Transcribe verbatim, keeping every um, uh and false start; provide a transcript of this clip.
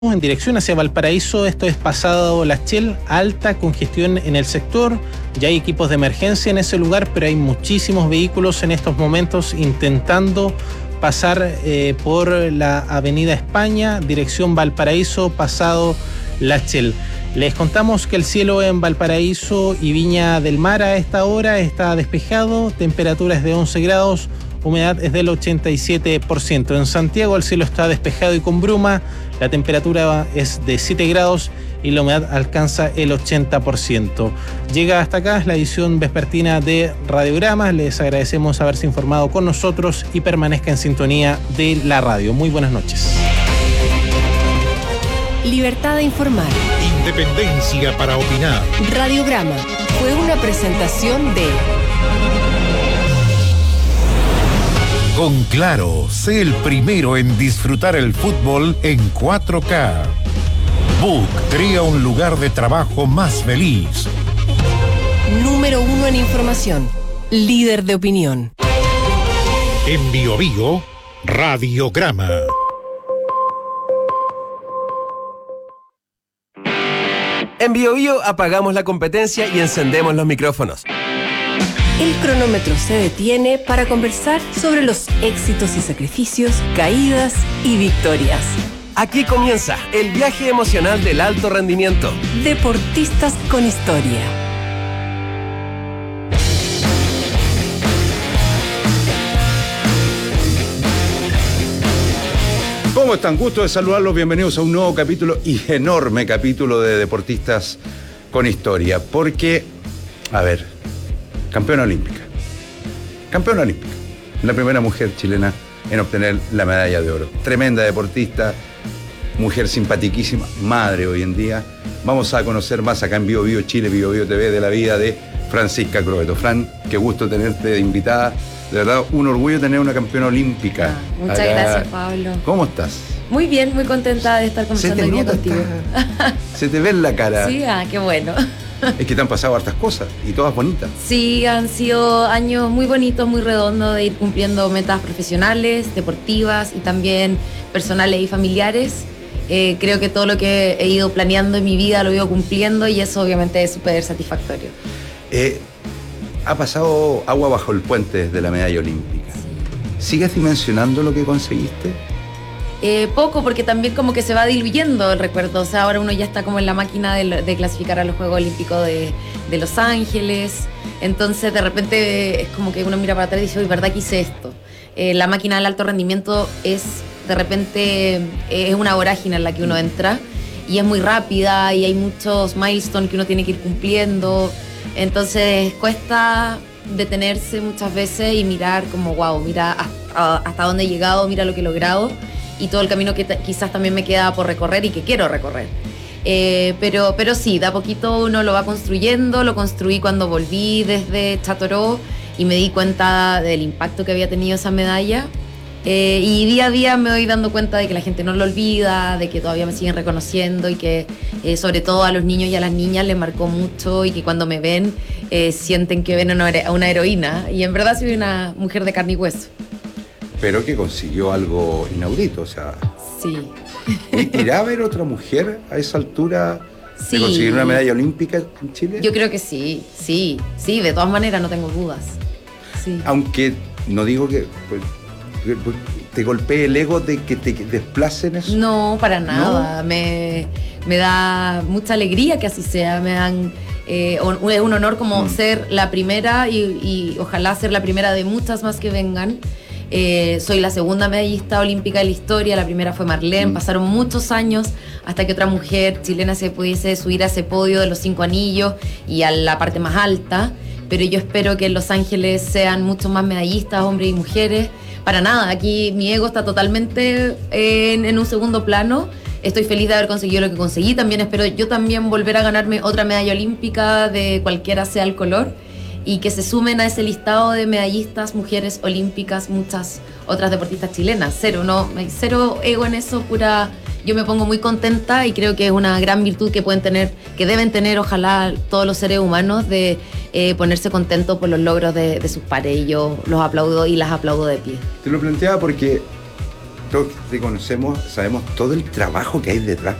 En dirección hacia Valparaíso, esto es pasado Las Chel, alta congestión en el sector. Ya hay equipos de emergencia en ese lugar, pero hay muchísimos vehículos en estos momentos intentando pasar eh, por la avenida España, dirección Valparaíso, pasado Las Chel. Les contamos que el cielo en Valparaíso y Viña del Mar a esta hora está despejado, temperatura es de once grados, humedad es del ochenta y siete por ciento. En Santiago el cielo está despejado y con bruma, la temperatura es de siete grados y la humedad alcanza el ochenta por ciento. Llega hasta acá la edición vespertina de Radiogramas. Les agradecemos haberse informado con nosotros y permanezca en sintonía de la radio. Muy buenas noches. Libertad de informar. Independencia para opinar. Radiograma fue una presentación de... Con Claro, sé el primero en disfrutar el fútbol en cuatro K. Book crea un lugar de trabajo más feliz. Número uno en información. Líder de opinión. En Bio Bio, Radiograma. En Bio Bio apagamos la competencia y encendemos los micrófonos. El cronómetro se detiene para conversar sobre los éxitos y sacrificios, caídas y victorias. Aquí comienza el viaje emocional del alto rendimiento. Deportistas con historia. ¿Cómo están? Gusto de saludarlos. Bienvenidos a un nuevo capítulo y enorme capítulo de Deportistas con Historia. Porque, a ver, campeona olímpica. Campeona olímpica. La primera mujer chilena en obtener la medalla de oro. Tremenda deportista, mujer simpaticísima, madre hoy en día. Vamos a conocer más acá en Bio Bio Chile, Bio Bio T V, de la vida de Francisca Crobeto. Fran, qué gusto tenerte de invitada. De verdad, un orgullo tener una campeona olímpica. Ah, muchas acá. Gracias, Pablo. ¿Cómo estás? Muy bien, muy contenta de estar conversando hoy día contigo. Está, se te ve en la cara. Sí, ah, qué bueno. Es que te han pasado hartas cosas y todas bonitas. Sí, han sido años muy bonitos, muy redondos de ir cumpliendo metas profesionales, deportivas y también personales y familiares. Eh, creo que todo lo que he ido planeando en mi vida lo he ido cumpliendo y eso obviamente es súper satisfactorio. Eh, ha pasado agua bajo el puente desde la medalla olímpica. Sí. ¿Sigues dimensionando lo que conseguiste? Eh, poco, porque también como que se va diluyendo el recuerdo. O sea, ahora uno ya está como en la máquina de, de clasificar a los Juegos Olímpicos de, de Los Ángeles. Entonces, de repente, es como que uno mira para atrás y dice, uy, ¿verdad que hice esto? Eh, la máquina del alto rendimiento es, de repente, eh, es una vorágine en la que uno entra. Y es muy rápida y hay muchos milestones que uno tiene que ir cumpliendo. Entonces, cuesta detenerse muchas veces y mirar como, wow, mira hasta, hasta dónde he llegado, mira lo que he logrado. Y todo el camino que t- quizás también me queda por recorrer y que quiero recorrer. Eh, pero, pero sí, de a poquito uno lo va construyendo. Lo construí cuando volví desde Chatoró y me di cuenta del impacto que había tenido esa medalla. Eh, y día a día me voy dando cuenta de que la gente no lo olvida, de que todavía me siguen reconociendo y que eh, sobre todo a los niños y a las niñas les marcó mucho y que cuando me ven eh, sienten que ven a una, una heroína. Y en verdad soy una mujer de carne y hueso. Pero que consiguió algo inaudito, o sea... Sí. ¿Irá a haber otra mujer a esa altura sí. de conseguir una medalla olímpica en Chile? Yo creo que sí, sí, sí, de todas maneras no tengo dudas. Sí. Aunque no digo que pues, te golpee el ego de que te desplacen eso. No, para nada. ¿No? Me, me da mucha alegría que así sea. Me dan... Eh, es un honor como mm. ser la primera y, y ojalá ser la primera de muchas más que vengan. Eh, soy la segunda medallista olímpica de la historia, la primera fue Marlene, mm. pasaron muchos años hasta que otra mujer chilena se pudiese subir a ese podio de los cinco anillos y a la parte más alta, pero yo espero que en Los Ángeles sean muchos más medallistas, hombres y mujeres. Para nada, aquí mi ego está totalmente en, en un segundo plano. Estoy feliz de haber conseguido lo que conseguí, también espero yo también volver a ganarme otra medalla olímpica de cualquiera sea el color. Y que se sumen a ese listado de medallistas, mujeres olímpicas, muchas otras deportistas chilenas. Cero, no, cero ego en eso, pura... Yo me pongo muy contenta y creo que es una gran virtud que pueden tener, que deben tener, ojalá, todos los seres humanos, de eh, ponerse contentos por los logros de, de sus pares. Y yo los aplaudo y las aplaudo de pie. Te lo planteaba porque todos te conocemos, sabemos todo el trabajo que hay detrás